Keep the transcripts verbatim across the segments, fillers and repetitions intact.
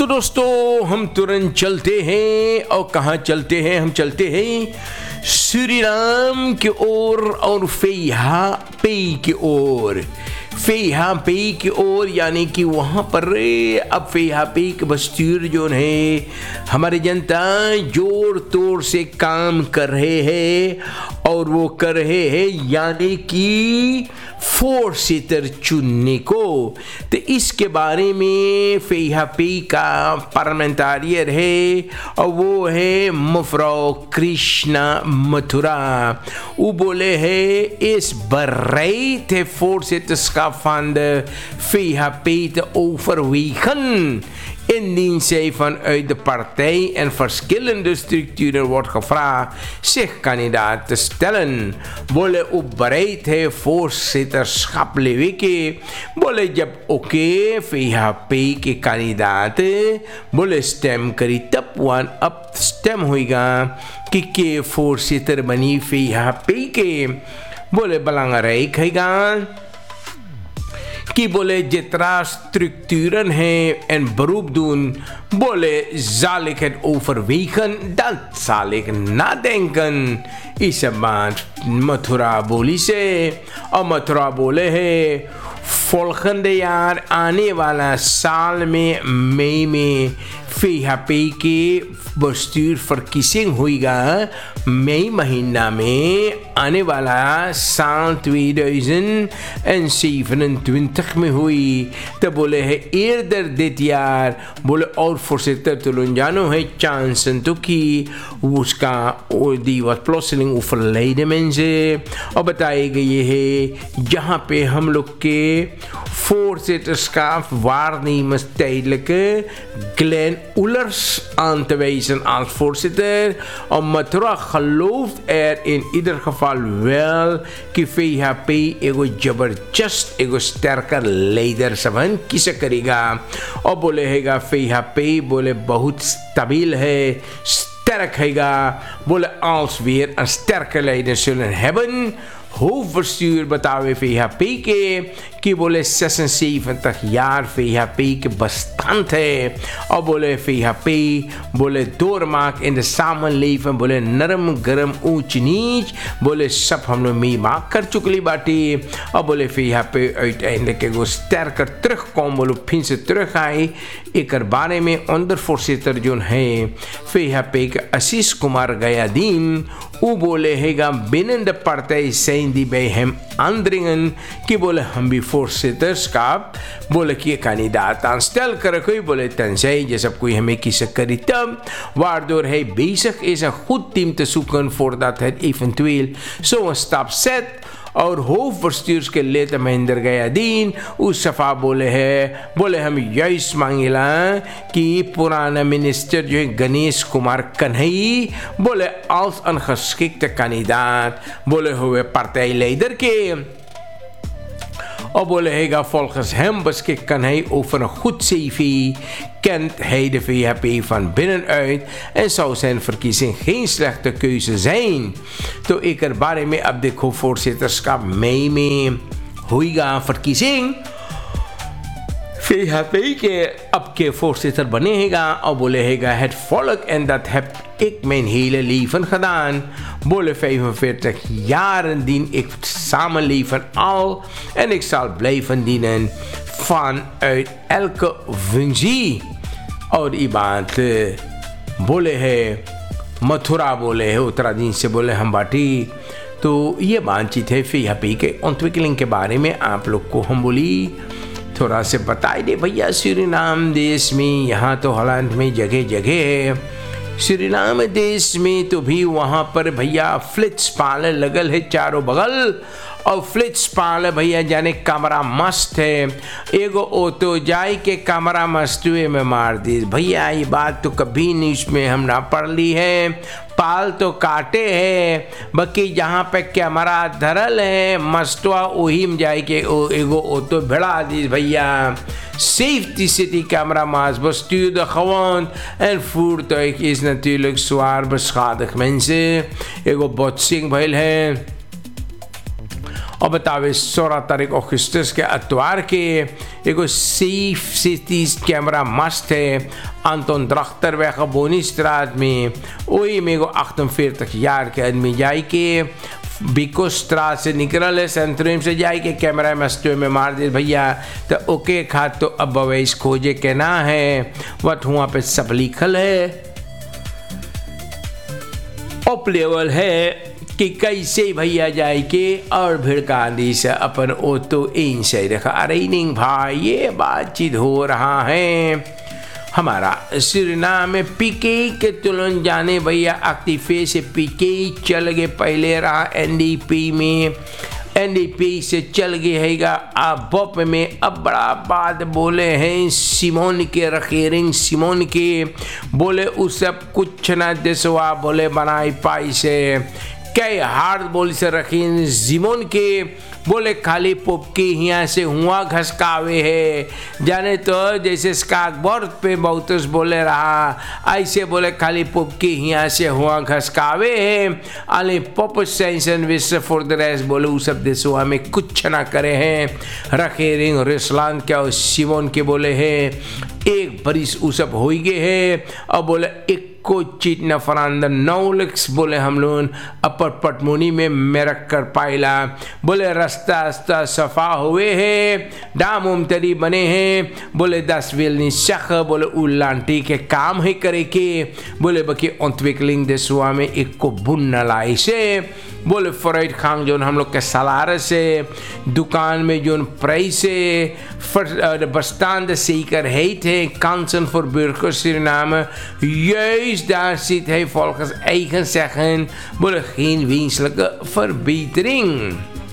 दोस्तों हम तुरंत चलते हैं और कहाँ चलते हैं? हम चलते हैं सूरीनाम की ओर और फेहा पे की ओर। फेहा पे की ओर यानी कि वहाँ पर अब फेहा पे के बस्तूर जो है हमारे जनता जोर तोड़ से काम कर रहे हैं और वो कर रहे हैं यानी कि फोर सीटर चुनने को। तो इसके बारे में फेहा पे का पार्लियामेंटारियर है और वो है मफ्रो कृष्णा मथुरा। वो बोले है इस bereid voor van de V H P te overwegen indien zij vanuit de partij en verschillende structuren wordt gevraagd zich kandidaat te stellen. बोले वो bereid है voorzitterschap लेवे के। बोले जब ओके V H P के kandidaat बोले स्टेम करी तब वन अब स्टेम होगा कि के voorzitter बनी V H P के। बोले belangrijk हैगा कि बोले जितना structuren है en beroep doen, बोले zal ik het overwegen, dan zal ik nadenken। इस बात मथुरा बोली से और मथुरा बोले है volgende jaar आने वाला साल में मई में V H P के bestuurverkiezing होगा। मई महीना में आने वाला साल tweeduizend zevenentwintig में हुई। तो बोले है eerder dit jaar बोले और voorzitter Tulunjano है chansen तो की उसका die was plotseling overleden mensen और बताए गए है जहाँ पे हम लोग के voorzitterschap waarnemers tijdelijke Glenn Ullers aan te wijzen als voorzitter. En Matra gelooft er in ieder geval wel कि V H P एगो जबरदस्त एगो sterker लीडर सबन किसे करेगा। और बोले हैगा V H P बोले बहुत stabiel है, sterk हैगा। बोले als weer een sterke leider zullen hebben। hoofdbestuur बतावे V H P के कि बोले zesenzeventig jaar V H P के bestand है। और बोले V H P बोले doormaak in de samenleving बोले नरम गरम ऊंच नीच बोले सब हम लोग meemaak कर चुकली बाटी। और बोले V H P uiteindelijk एगो sterker terugkom बोले फिर से terug आए। एक बारे में ondervoorzitter जो है V H P के आशीष कुमार गयादीन वो बोले हैगा binnen de partij zijn die bij hem aandringen कि बोले हम भी voorzitterschap बोले कि kandidaat aanstel krijgen कोई बोले tenzij je सब कोई हमें किसे करी तब waardoor hij bezig is een goed team te zoeken voordat het eventueel zo'n stap zet। और hoofdbestuurs के lid महेंद्र गयादीन उस सफा बोले है बोले हम यही मांगेला कि पुराना मिनिस्टर जो है गणेश कुमार कन्हई बोले als een geschikte kandidaat बोले हुए partijleider के। और बोले हैगा volgens hem beschikt kan hij over een goed C V, kent hij de V H P van binnenuit en zou zijn verkiezing geen slechte keuze zijn। तो एक बारे में अब देखो voorzitterschap मई में होगा verkiezing V H P के अब के voorzitter बने हैगा। और बोले हैगा het volk en dat heb ik mijn hele leven gedaan। बोले vijfenveertig jaren dien ik het samenleven al en ik zal blijven dienen vanuit elke functie। और ये बात बोले है मथुरा बोले है उत्तराखंड से बोले हम बाटी। तो ये बातचीत है V H P के ontwikkeling के बारे में आप लोग को हम बोली थोड़ा से बताई दे भैया। सूरीनाम देश में यहाँ तो हॉलैंड में जगह जगह है। सूरीनाम देश में तो भी वहाँ पर भैया फ्लिट्स पाले लगल है चारों बगल और फ्लिट्स पाले भैया जाने कमरा मस्त है। एगो ऑटो जाए के कमरा मस्तुए में मार दी भैया। ये बात तो कभी न्यूज़ में हम ना पढ़ ली है। पाल तो काटे है बाकी जहाँ पे कैमरा धरल है मस्तवा वही में जाए के एगो ऑटो भिड़ा दी भैया। Safety City camera's bestuurde gewoon en voertuig is natuurlijk zwaar beschadigd mensen. एगो botsing भइल है और बतावे सोलह तारीख अगस्त के अतवार के एगो सेफ सिटीज कैमरा मस्त है Anton Drachterweg op Boniestraat में वही में एगो अड़तालीस यार के आदमी जाए के बिको स्ट्राट से निकल है सेंट्रियम से जाए के कैमरा मस्त में मार दे भैया तो ओके खात तो अब वैस खोजे के ना है वट वहाँ पे सब लिखल है अप लेवल है कि कैसे भैया जाए के और भिड़का दी से अपन ऑटो इन से रखा अरे नहीं भाई ये बातचीत हो रहा है हमारा सुरीनाम में पीके के तुलन जाने भैया एक्टिफे से पीके चल गए पहले रहा एनडीपी में एनडीपी से चल गए हैगा अब बप में अब बड़ा बात बोले हैं सिमोन के रखेरिंग सिमोन के बोले उस सब कुछ ना देसवा बोले बनाई पाई से कई हार्ड बोल से रखी जिमोन के बोले खाली पोपकी यहाँ से हुआ घसकावे है जाने तो जैसे स्काकबोर्ड पे बहुत बोले रहा ऐसे बोले खाली पोपकी यहाँ से हुआ घसकावे है अले पॉप सेंसन विश्व फॉर द रेस्ट बोले उस सब देशों में कुछ ना करे हैं रखे रिंग रेसलान क्या सिमोन के बोले है एक बरिस उस सब हो गए है और बोले एक को चीट न फरांदा नौलिक्स बोले हम लोग अपर पटमोनी में मेरक कर पाइला बोले रास्ता रास्ता सफा हुए हैं डाम उम तरी बने हैं बोले दस वेल निशख बोले उल्लांटी के काम है करे के बोले बकी अंतविकलिंग देशवा में एक को बुन न लाई से बोले फराइड खान जो हम लोग के सलार से दुकान में जो प्राइस से बस्तान से कर है थे कांसन फॉर बिरको नाम juist daar zit hij volgens eigen zeggen बोले geen wenselijke verbetering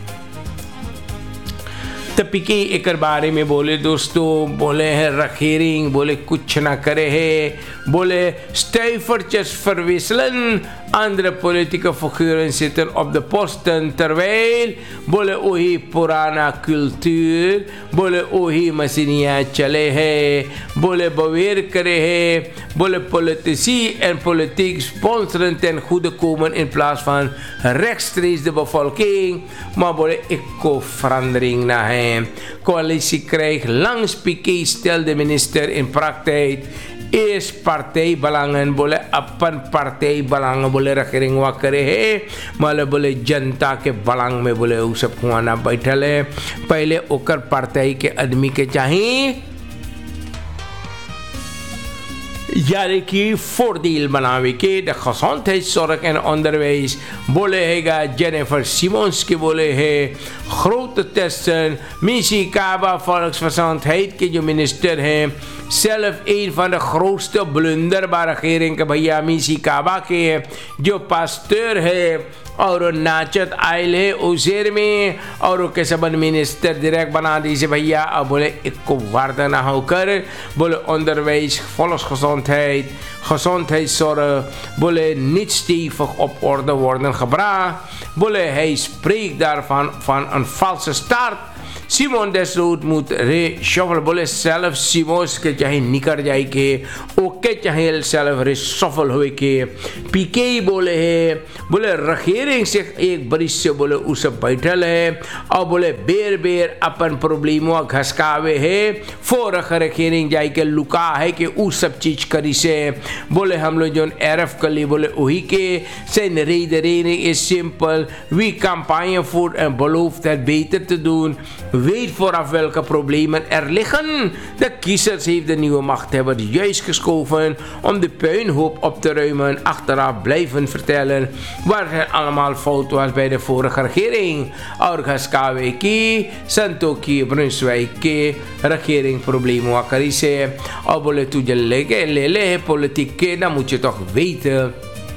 तपिके एक बारे में बोले दोस्तों बोले हैं रखेरिंग बोले कुछ ना करे है बोले स्टेफर चस verwisselen andere politieke figuren zitten op de posten terwijl बोले वही पुराना cultuur बोले वही मशीनियाँ चले हैं बोले beweer करे है बोले politici en politiek sponsoren ten goede komen in plaats van rechtstreeks de bevolking maar बोले एक को verandering ना है coalitie krijgt langs Piqué stelde minister in praktijk is partijbelangen बोले अपन partijbelangen बोले रखेरिंग वा करे है माले बोले जनता के बलांग में बोले वो सब खुआना बैठल है पहले ओकर partij के आदमी के चाहिए यानी कि voordeel बनावे के de gezondheidszorg en onderwijs बोले हैगा जेनिफर सिमोन्स के बोले है grote testen Missie Kaba volksgezondheid के जो मिनिस्टर हैं zelf een van de grootste blunder bij regering के भैया मिसी काबा के जो पास्टर है और नाचत आयल है उसेर में और कैसे बन मिनिस्टर डायरेक्ट बना दी से भैया अब बोले एक को वार्ता ना होकर बोले onderwijs volksgezondheid gezondheidszorg बोले niet stevig op orde worden gebracht बोले hij spreekt daarvan van een valse start Simon Desroot moet reshuffle बोले सेल्फ सिमोस के चाहे निकल जाए के ओके चाहे सेल्फ reshuffle हुए के पीके बोले है बोले रखेरिंग से एक बरिश से बोले उस बैठल है और बोले बेर बेर अपन प्रॉब्लमों घसकावे है फोर रखेरिंग जाए के लुका है कि उस सब चीज करी से बोले हम लोग जो एरफ कली बोले वही के से नरी दरी is simple we campagne voor en belooft het beter te doen weet vooraf welke problemen er liggen. De kiezers heeft de nieuwe machthebber juist geschoven om de puinhoop op te ruimen. Achteraf blijven vertellen waar het allemaal fout was bij de vorige regering. Orgas K W K, Santoki, Brunswijk, regering problemen wakari se. Al bolle tu lege lele politiek, dan moet je toch weten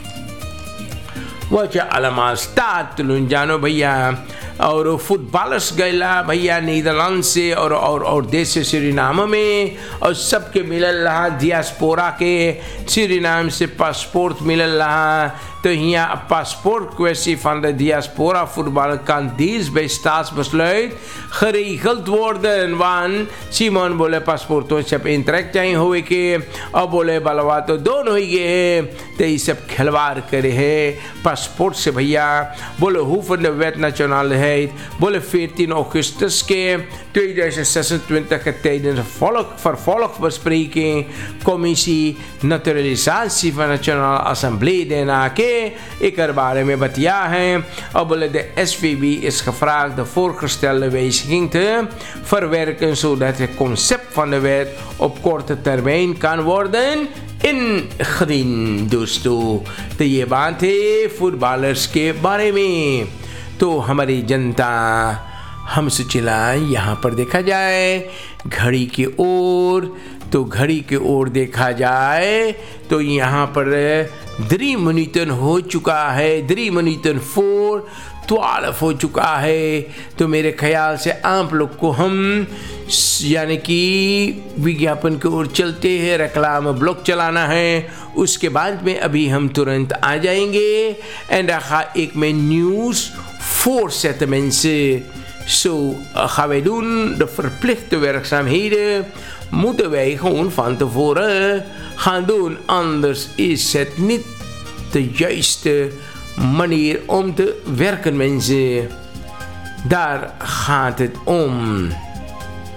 wat je allemaal staat. Lunjano भैया और footballers गैला भैया Netherlands से और और और देश से सूरीनाम में और सबके मिलल रहा डियास्पोरा के सूरीनाम से पासपोर्ट मिलल रहा te hier een paspoortkwestie van de diaspora voetballer kan deels bij staatsbesluit geregeld worden. Want Simon बोले पासपोर्ट तो सब इंटरेक्ट चाहिए हुए के और बोले बलवा तो दोनों ही गए तो ये सब खिलवाड़ करे है पासपोर्ट से भैया बोले hoe van de wet nationaliteit bolle veertien augustus ke tweeduizend zesentwintig tijdens een volk vervolgbespreking commissie naturalisatie van nationale assemblee daarna ke ik er बारे में बतिया है और बोले de S V B is gevraagd de voorgestelde wijziging te verwerken zodat het concept van de wet op korte termijn kan worden ingediend दोस्तों तो ये बात है फुटबॉलर्स के बारे में तो हमारी जनता हमसे चला यहाँ पर देखा जाए घड़ी की ओर तो घड़ी की ओर देखा जाए तो यहाँ पर दरी मिनटन हो चुका है दरी मिनटन फोर ट्वेल्व हो चुका है तो मेरे ख्याल से आप लोग को हम यानी कि विज्ञापन की ओर चलते हैं रेक्लाम ब्लॉक चलाना है उसके बाद में अभी हम तुरंत आ जाएंगे en dan ga ik mijn nieuws voortzetten mensen zo gaan wij doen de verplichte werkzaamheden moeten wij gewoon van tevoren gaan doen anders is het niet de juiste manier om te werken mensen daar gaat het om